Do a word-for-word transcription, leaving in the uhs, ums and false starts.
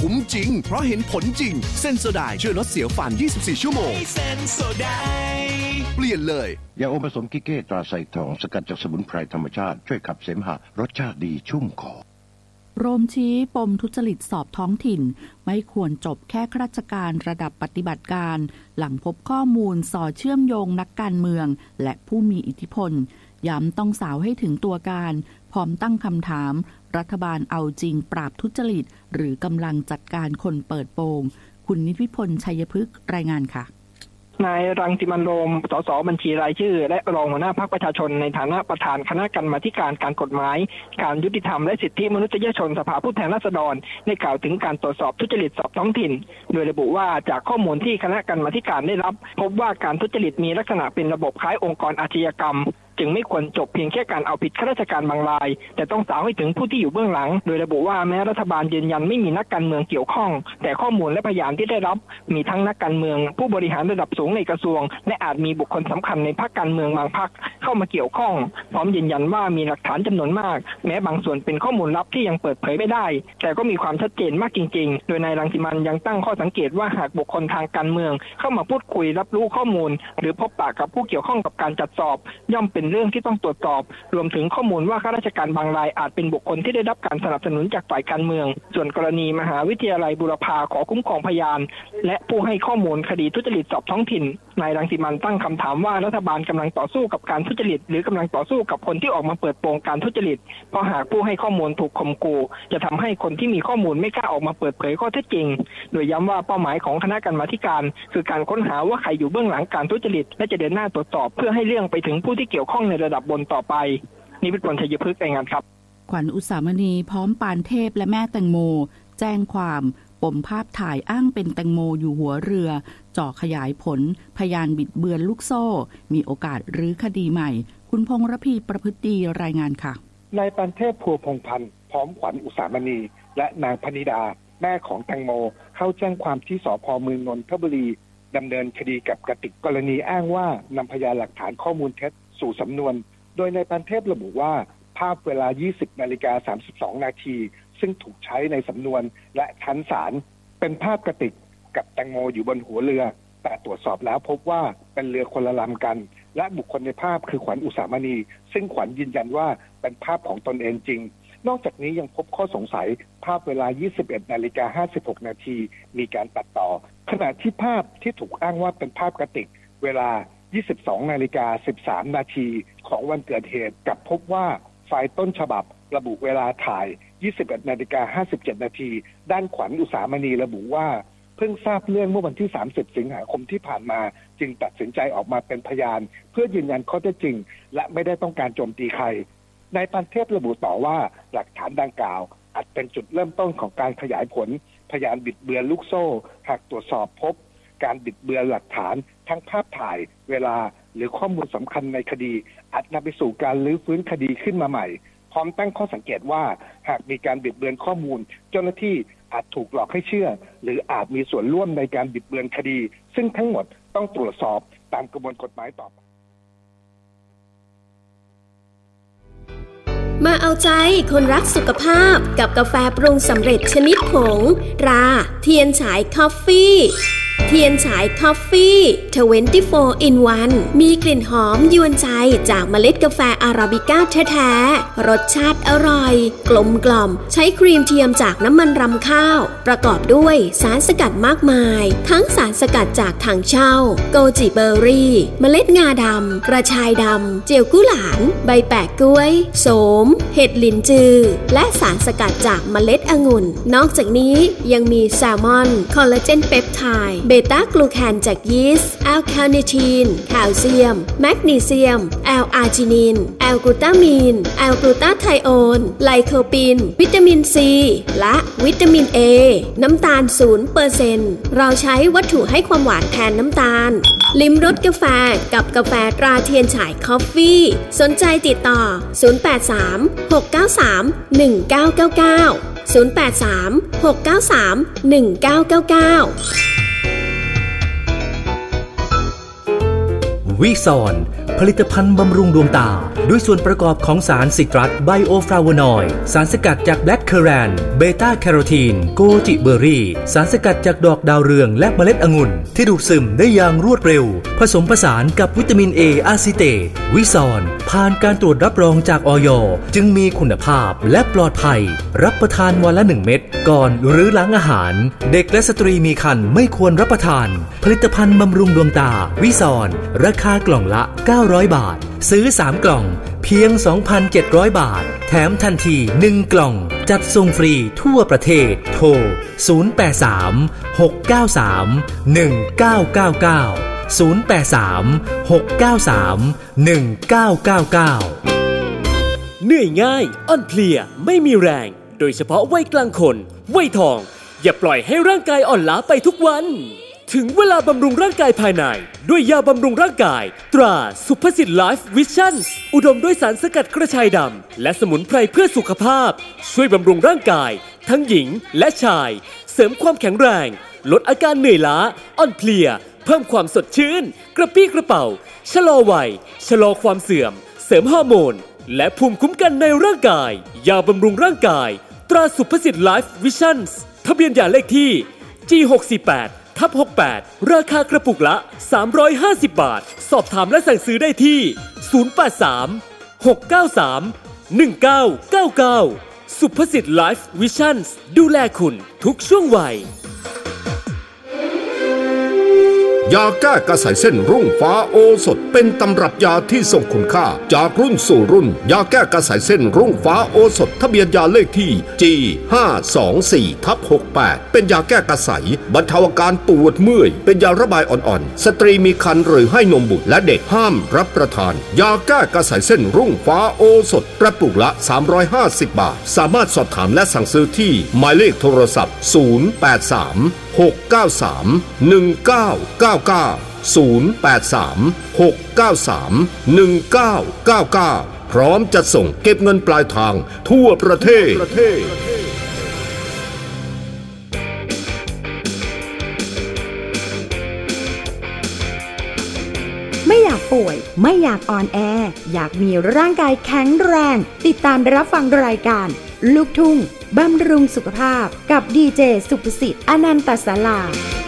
คุ้มจริงเพราะเห็นผลจริงเซนโซไดช่วยลดเสียวฟันยี่สิบสี่ชั่วโมงเซนโซไดเปลี่ยนเลยยาอมผสมกิเก้ตราไซทองสกัดจากสมุนไพรธรรมชาติช่วยขับเสมหะรสชาติดีชุ่มคอโรมชี้ปมทุจริตสอบท้องถิ่นไม่ควรจบแค่ข้าราชการระดับปฏิบัติการหลังพบข้อมูลส่อเชื่อมโยงนักการเมืองและผู้มีอิทธิพลย้ำต้องสาวให้ถึงตัวการพร้อมตั้งคำถามรัฐบาลเอาจริงปราบทุจริตหรือกำลังจัดการคนเปิดโปงคุณนิพิพลชัยพฤกษ์รายงานค่ะนายรังสิมันต์โรมสสบัญชีรายชื่อและรองหัวหน้าพรรคประชาชนในฐานะประธานคณะกรรมาธิการการกฎหมายการยุติธรรมและสิทธิมนุษยชนสภาผู้แทนราษฎรได้กล่าวถึงการตรวจสอบทุจริตสอบท้องถิ่นโดยระบุว่าจากข้อมูลที่คณะกรรมาธิการได้รับพบว่าการทุจริตมีลักษณะเป็นระบบคล้ายองค์กรอาชญากรรมจึงไม่ควรจบเพียงแค่การเอาผิดข้าราชการบางรายแต่ต้องสาวให้ถึงผู้ที่อยู่เบื้องหลังโดยระบุว่าแม้รัฐบาลยืนยันไม่มีนักการเมืองเกี่ยวข้องแต่ข้อมูลและพยานที่ได้รับมีทั้งนักการเมืองผู้บริหารระดับสูงในกระทรวงและอาจมีบุคคลสำคัญในพรรคการเมืองบางพรรคเข้ามาเกี่ยวข้องพร้อมยืนยันว่ามีหลักฐานจำนวนมากแม้บางส่วนเป็นข้อมูลลับที่ยังเปิดเผยไม่ได้แต่ก็มีความชัดเจนมากจริงๆโดยนายรังสิมันต์ยังตั้งข้อสังเกตว่าหากบุคคลทางการเมืองเข้ามาพูดคุยรับรู้ข้อมูลหรือพบปะกับผู้เกี่ยวข้องกับการจัดสอบย่อมเป็นเรื่องที่ต้องตรวจสอบรวมถึงข้อมูลว่าข้าราชการบางรายอาจเป็นบุคคลที่ได้รับการสนับสนุนจากฝ่ายการเมืองส่วนกรณีมหาวิทยาลัยบูรพาขอคุ้มครองพยานและผู้ให้ข้อมูลคดีทุจริตสอบท้องถิ่นนายรังสิมันต์ตั้งคำถามว่ารัฐบาลกำลังต่อสู้กับการทุจริตหรือกำลังต่อสู้กับคนที่ออกมาเปิดโปงการทุจริตเพราะหากผู้ให้ข้อมูลถูกข่มขู่จะทำให้คนที่มีข้อมูลไม่กล้าออกมาเปิดเผยข้อเท็จจริงโดยย้ำว่าเป้าหมายของคณะกรรมาธิการคือการค้นหาว่าใครอยู่เบื้องหลังการทุจริตและจะเดินหน้าตรวจสอบเพื่อให้เรื่องไปถึงผู้ที่เกี่ยวข้องในระดับบนต่อไปนิพิพลชัยพฤกษ์รายงานครับขวัญอุสามณีพร้อมปานเทพและแม่แตงโมแจ้งความปมภาพถ่ายอ้างเป็นแตงโมอยู่หัวเรือจ่อขยายผลพยานบิดเบือนลูกโซ่มีโอกาสรื้อคดีใหม่คุณพงษ์ระพีประพฤติดีรายงานค่ะนายปานเทพพัวพงษ์พันธ์พร้อมขวัญอุสามณีและนางพนิดาแม่ของแตงโมเข้าแจ้งความที่สภ.เมืองนนทบุรีดำเนินคดีกับกติกกรณีอ้างว่านำพยานหลักฐานข้อมูลเท็จสู่สำนวนโดยนายปานเทพระบุว่าภาพเวลา ยี่สิบนาฬิกาสามสิบสองนาทีซึ่งถูกใช้ในสำนวนและชั้นศาลเป็นภาพกติกกับแตงโมอยู่บนหัวเรือแต่ตรวจสอบแล้วพบว่าเป็นเรือคนละลำกันและบุคคลในภาพคือขวัญอุสามณีซึ่งขวัญยืนยันว่าเป็นภาพของตนเองจริงนอกจากนี้ยังพบข้อสงสัยภาพเวลา ยี่สิบเอ็ดนาฬิกาห้าสิบหกนาทีมีการตัดต่อขณะที่ภาพที่ถูกอ้างว่าเป็นภาพกติกเวลา ยี่สิบสองนาฬิกาสิบสามนาทีของวันเกิดเหตุกับพบว่าไฟล์ต้นฉบับระบุเวลาถ่าย ยี่สิบเอ็ดนาฬิกาห้าสิบเจ็ดนาทีด้านขวัญอุสามณีระบุว่าเพิ่งทราบเรื่องเมื่อวันที่สามสิบสิงหาคมที่ผ่านมาจึงตัดสินใจออกมาเป็นพยานเพื่อยืนยันข้อเท็จจริงและไม่ได้ต้องการโจมตีใครนายปานเทพระบุต่อว่าหลักฐานดังกล่าวอาจเป็นจุดเริ่มต้นของการขยายผลพยานบิดเบือนลูกโซ่หากตรวจสอบพบการบิดเบือนหลักฐานทั้งภาพถ่ายเวลาหรือข้อมูลสำคัญในคดีอาจนำไปสู่การรื้อฟื้นคดีขึ้นมาใหม่พร้อมตั้งข้อสังเกตว่าหากมีการบิดเบือนข้อมูลเจ้าหน้าที่อาจถูกหลอกให้เชื่อหรืออาจมีส่วนร่วมในการบิดเบือนคดีซึ่งทั้งหมดต้องตรวจสอบตามกระบวนกฎหมายต่อไปมาเอาใจคนรักสุขภาพกับกาแฟปรุงสำเร็จชนิดผงตราเทียนฉายคอฟฟี่เทียนฉายคอฟฟี่ยี่สิบสี่ in วัน มีกลิ่นหอมยวนใจจากเมล็ดกาแฟอาราบิก้าแท้ๆรสชาติอร่อยกลมกล่อมใช้ครีมเทียมจากน้ำมันรำข้าวประกอบด้วยสารสกัดมากมายทั้งสารสกัดจากถังเช่าโกจิเบอร์รี่เมล็ดงาดำกระชายดำเจียวกุหลาบใบแปะกล้วยโสมเห็ดหลินจือและสารสกัดจากเมล็ดองุ่นนอกจากนี้ยังมีแซลมอนคอลลาเจนเปปไทด์เบต้ากลูแคนจากยีสต์แอลคาเนทีนแคลเซียมแมกนีเซียมแอลอาร์จินินแอลกลูตามีนแอลกลูตาไทโอนไลโคปินวิตามินซีและวิตามินเอน้ำตาล ศูนย์เปอร์เซ็นต์ เราใช้วัตถุให้ความหวานแทนน้ำตาลลิ้มรสกาแฟกับกาแฟตราเทียนฉายคอฟฟี่สนใจติดต่อศูนย์ แปด สาม หก เก้า สาม หนึ่ง เก้า เก้า เก้า ศูนย์ แปด สาม หก เก้า สาม หนึ่ง เก้า เก้า เก้าวิซอนผลิตภัณฑ์บำรุงดวงตาด้วยส่วนประกอบของสารซิตรัสไบโอฟลาโวนอยด์สารสกัดจากแบล็กเคอแรนเบต้าแคโรทีนโกจิเบอร์รี่สารสกัดจากดอกดาวเรืองและเมล็ดองุ่นที่ดูดซึมได้อย่างรวดเร็วผสมผสานกับวิตามิน A อะซิเตตวิซอนผ่านการตรวจรับรองจากอย.จึงมีคุณภาพและปลอดภัยรับประทานวันละหนึ่งเม็ดก่อนหรือหลังอาหารเด็กและสตรีมีครรภ์ไม่ควรรับประทานผลิตภัณฑ์บำรุงดวงตาวิซอนราคากล่องละเก้าร้อยบาทซื้อสามกล่องเพียง สองพันเจ็ดร้อย บาทแถมทันทีหนึ่งกล่องจัดส่งฟรีทั่วประเทศโทรศูนย์ แปด สาม หก เก้า สาม หนึ่ง เก้า เก้า เก้า ศูนย์ แปด สาม หก เก้า สาม หนึ่ง เก้า เก้า เก้าเหนื่อยง่ายอ่อนเพลียไม่มีแรงโดยเฉพาะวัยกลางคนวัยทองอย่าปล่อยให้ร่างกายอ่อนล้าไปทุกวันถึงเวลาบำรุงร่างกายภายในด้วยยาบำรุงร่างกายตราสุภสิทธิ์ไลฟ์วิชั่นอุดมด้วยสารสกัดกระชายดำและสมุนไพรเพื่อสุขภาพช่วยบำรุงร่างกายทั้งหญิงและชายเสริมความแข็งแรงลดอาการเหนื่อยล้าอ่อนเพลียเพิ่มความสดชื่นกระปรี้กระเป๋าชะลอวัยชะลอความเสื่อมเสริมฮอร์โมนและภูมิคุ้มกันในร่างกายยาบำรุงร่างกายตราสุภสิทธิ์ไลฟ์วิชั่นทะเบียนยาเลขที่ จี หก สี่ แปด ทับ หกแปด ราคากระปุกละสามร้อยห้าสิบบาทสอบถามและสั่งซื้อได้ที่ศูนย์ แปด สาม หก เก้า สาม หนึ่ง เก้า เก้า เก้าสุภสิทธิ์ไลฟ์วิชั่นดูแลคุณทุกช่วงวัยยาแก้กระสายเส้นรุ่งฟ้าโอสถเป็นตำรับยาที่ทรงคุณค่าจากรุ่นสู่รุ่นยาแก้กระสายเส้นรุ่งฟ้าโอสถทะเบียนยาเลขที่ จี ห้า สอง สี่ ทับ หกแปด เป็นยาแก้กระสายบรรเทาอาการปวดเมื่อยเป็นยาระบายอ่อนๆสตรีมีครรภ์หรือให้นมบุตรและเด็กห้ามรับประทานยาแก้กระสายเส้นรุ่งฟ้าโอสถกระปุกละสามร้อยห้าสิบบาทสามารถสอบถามและสั่งซื้อที่หมายเลขโทรศัพท์ศูนย์ แปด สาม หก เก้า สาม หนึ่ง เก้า เก้า เก้า ศูนย์ แปด สาม หก เก้า สาม หนึ่ง เก้า เก้า เก้าพร้อมจะส่งเก็บเงินปลายทางทั่วประเทศไม่อยากป่วยไม่อยากอ่อนแออยากมีร่างกายแข็งแรงติดตามรับฟังรายการลูกทุ่งบำรุงสุขภาพกับดีเจสุภสิทธิ์อนันตศาลา